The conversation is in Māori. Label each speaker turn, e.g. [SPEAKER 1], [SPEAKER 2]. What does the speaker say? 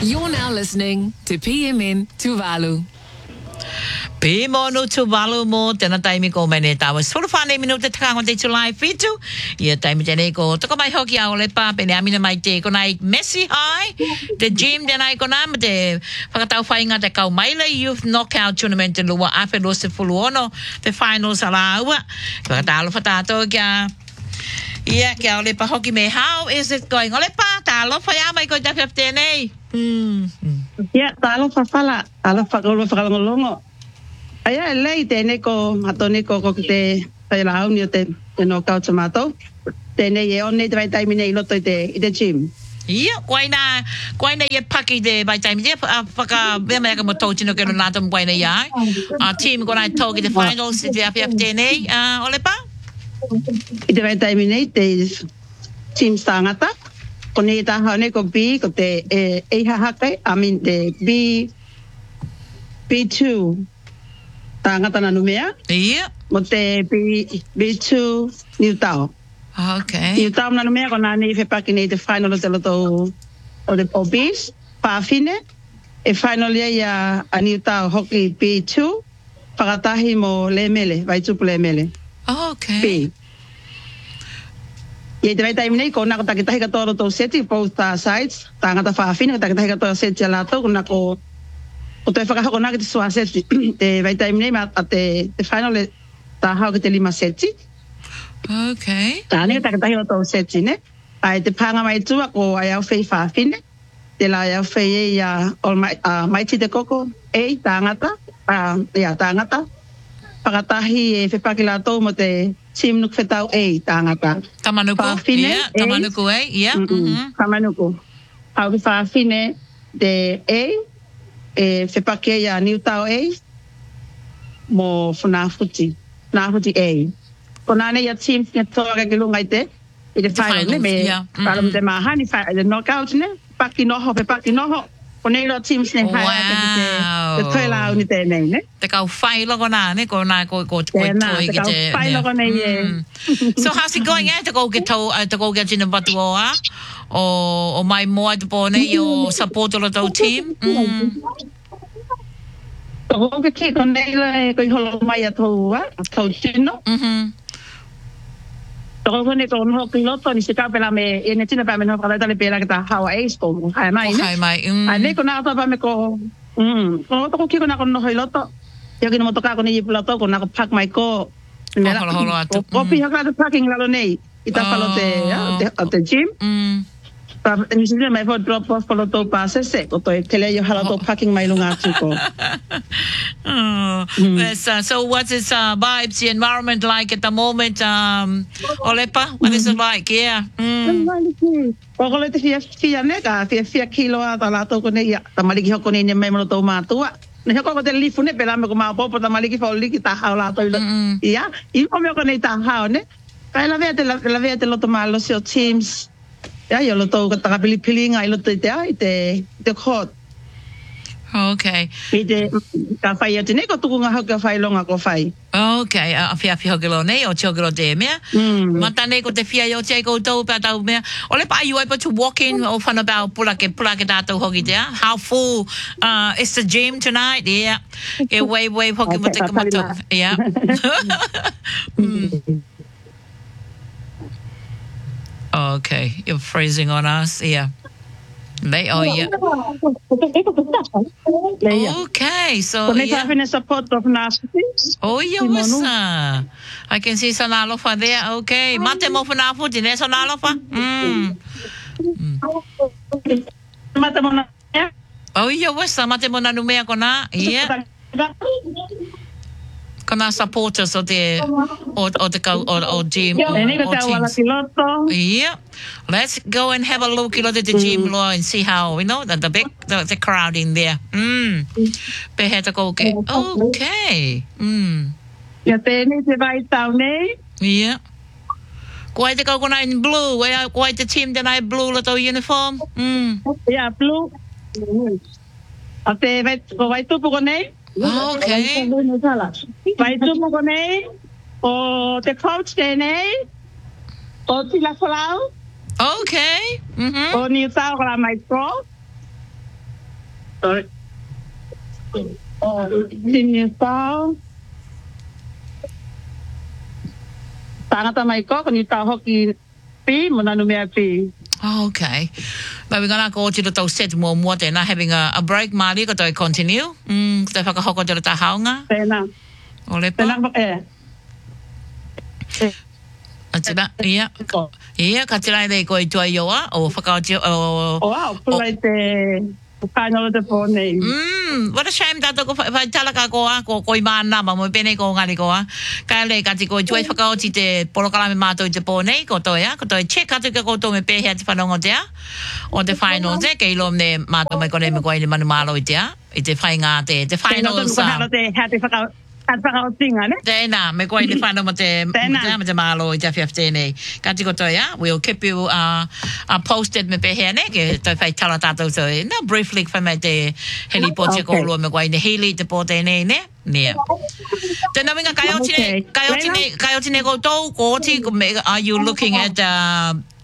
[SPEAKER 1] You're now listening to PMN Tuvalu.
[SPEAKER 2] Pimono Tuvalu mo tena taimi ko mene tawa sulfane minuta tango de July fitu ia taimi tene ko toko mai hoki a ole pa pene amina mai te ko nai Messi high the gym tena ko na te whakatau whainga te kau maile youth knockout tournament in lua apelo se fuluono the finals ala ua whakatalo whatato kia ia kia ole pa hoki me how is it going ole pa talo whaya mai ko te tene
[SPEAKER 3] ia talo whawhala talo whakalongolongo Aya lei tēnei ko hatone ko te whairau ni o te knockout tomato. Tēnei e one te vaitaimi nei loto i te gym.
[SPEAKER 2] Ia, koina ye paki de vaitaimi de whaka bea ka mo tōtino ke runata mo koina ia. Team ko nai tōki te finals i te APF tēnei, ole pa?
[SPEAKER 3] I te vaitaimi nei te team stangata. Ko nei taha ne ko B, ko te eihahake, te B2. Tangata na numea.
[SPEAKER 2] Ia.
[SPEAKER 3] Mo te B2 New Tau.
[SPEAKER 2] Okay.
[SPEAKER 3] New Tau na numea ko nani fe paki nei te final o te loto o te Obis. Pāwhine. E final ia a New Tau hoki B2. Whakatahi mo Lemele, Vaitupu Lemele.
[SPEAKER 2] Okay.
[SPEAKER 3] B. Ia te vaitai nei ko nako takitahi katoa tō seti, both sides. Tangata whawhine, ko takitahi katoa seti alato, ko nako O te whakahako nā ki te sua seti, te vaitai nei a te final e tā hao ki te 5 seti.
[SPEAKER 2] Okay.
[SPEAKER 3] Tā nei takatahi o tō seti, ne? Ai te pānga mai tua ko ai au whei whawhine. Te la ai au whei e maiti te koko, tāngata. Tāngata. Whakatahi e whepaki la tō mo te team nuk whetau tāngata.
[SPEAKER 2] Tamanuku.
[SPEAKER 3] Whawhine,
[SPEAKER 2] Tamanuku ia.
[SPEAKER 3] Tamanuku. Hau ki whawhine te whepake ia New Tau mo Whanafuti A. Ko nāne ia team kia tōra ki lunga i te final, ne? Me param te mahani, the knockout, ne? Paki noho, pepaki noho. Ko nei lo teams ne hai te toila au ni tēnei, ne?
[SPEAKER 2] Te kau whai loko nā, ne? Ko nā ko toi ki te...
[SPEAKER 3] Te kau whai loko nei e.
[SPEAKER 2] So how's it going, Te kau ke tau, te kau ke tina batu o a? O mai moa te pōne i o support o lo tau team?
[SPEAKER 3] Ko ke ki ko nei le ko i holo mai a tau tino. Ko ne ko no ki loto ni se ka pela me e ne tina pa me no pa le pela ka ta hawa e sko mo hai mai ne.
[SPEAKER 2] Hai mai.
[SPEAKER 3] A ne ko na pa me ko ko to ki ko na ko no hoi loto. Yo ki no mo toka ko ni loto ko na ko pak mai ko.
[SPEAKER 2] Holo atu.
[SPEAKER 3] Ko pi ha ka parking la nei. Ita palo te gym. Pa ni se me for drop off ko loto pa se ko to tele yo hala to parking mai lunga tu ko.
[SPEAKER 2] So what is vibes, the environment like at the moment, Olepa? What is it like? Yeah.
[SPEAKER 3] Ko le te fia ne ka fia kilo a ta lato ko ne ya ta maliki hoko ne me mo to matua. Ne hoko ko te lifu ne pela me ko ma popo ta maliki fo liki ta ha lato ya. I ko me ko ne ta ha ne. Ka la vete lo to malo se teams. Ja, yo lo to ka ta pili ngai lo te hot.
[SPEAKER 2] Okay.
[SPEAKER 3] Ite ka fai ate ne ko tuku nga ka fai longa ko fai.
[SPEAKER 2] Okay, a fia hogelo ne o chogelo de mea. Mata ne ko te fia yo te ko tau pa tau mea. Ole pa you able to walk in or fun about pula ke tatu hogi there. How full is the gym tonight? Yeah. Ke way hogi mo te kamato. Yeah. Okay, you're freezing on us. Yeah. Yeah. Okay, so
[SPEAKER 3] yeah. Support of
[SPEAKER 2] oh, yeah, I can see Sonalofa there. Okay, mate mo funafu din Sonalofa.
[SPEAKER 3] Mate mo na.
[SPEAKER 2] Oh, yeah, mate mo na numea ko na. Yeah. Kana supporters o te gym or yeah. Let's go and have a look at the gym law and see how the crowd in there. Okay.
[SPEAKER 3] Ja tēnei te vai tau nei.
[SPEAKER 2] Yeah. Quite the coconut in blue. Quite the team that I blue little uniform.
[SPEAKER 3] Yeah, blue. A te vai tupu ko nei.
[SPEAKER 2] Okay.
[SPEAKER 3] Vai tupu ko nei. O te coach tēnei. O tila Folau.
[SPEAKER 2] Okay.
[SPEAKER 3] O New Tau la mai pro. sorry. Senior tao. Tangata mai ko kung tao hoki pi mo na numea pi.
[SPEAKER 2] Oh, okay. But we're gonna go to the tau set more tena having a break mali ko toi continue. Ko whakahoko te ta haunga.
[SPEAKER 3] Tēnā.
[SPEAKER 2] O le pa.
[SPEAKER 3] Tēnā
[SPEAKER 2] Atira, ia. Ia, ka tira nei ko i tua ioa o whakaoti o...
[SPEAKER 3] Wow, pulai te whakainolo te pōnei.
[SPEAKER 2] What a shame tato ko whai talaka koa, ko i mana, ma mo pene ko ngari koa. Ka le ka ti ko i tuai whakaoti te polokalame mātou i te pōnei, ko toi check atu ka koutou me pēhea te whanongo tea. O te final te, ke ilo ne mātou mai kone me koe ni manu mālo i tea. I te whainga te finals. Tēnā, me koe ni whanau ma te mālo i te awhiawhite nei. Ka tiko toi, we'll keep you posted me pehea ne, ke toi whai tala tātou toi. Nā briefly whai mai te heli pōtia kōlua me koe ni heli te pōte nei ne. Nea. Tēnā winga, kai oti ne koutou, ko oti, are you looking at